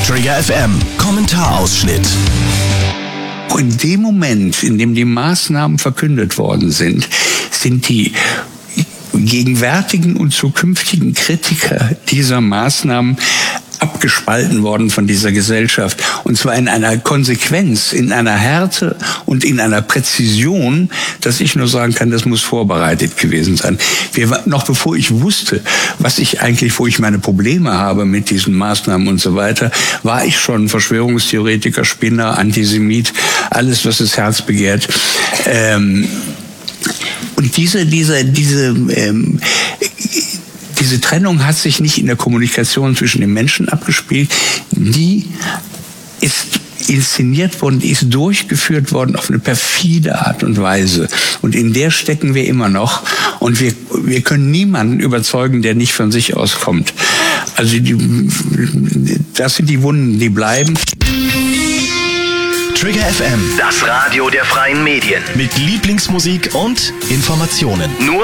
Trigger FM Kommentarausschnitt. In dem Moment, in dem die Maßnahmen verkündet worden sind die gegenwärtigen und zukünftigen Kritiker dieser Maßnahmen abgespalten worden von dieser Gesellschaft. Und zwar in einer Konsequenz, in einer Härte und in einer Präzision, dass ich nur sagen kann, das muss vorbereitet gewesen sein. Noch bevor ich wusste, wo ich meine Probleme habe mit diesen Maßnahmen und so weiter, war ich schon Verschwörungstheoretiker, Spinner, Antisemit, alles, was das Herz begehrt. Und diese Trennung hat sich nicht in der Kommunikation zwischen den Menschen abgespielt. Die ist inszeniert worden, die ist durchgeführt worden auf eine perfide Art und Weise. Und in der stecken wir immer noch. Und wir können niemanden überzeugen, der nicht von sich aus kommt. Also das sind die Wunden, die bleiben. Trigger FM, das Radio der freien Medien. Mit Lieblingsmusik und Informationen. Nur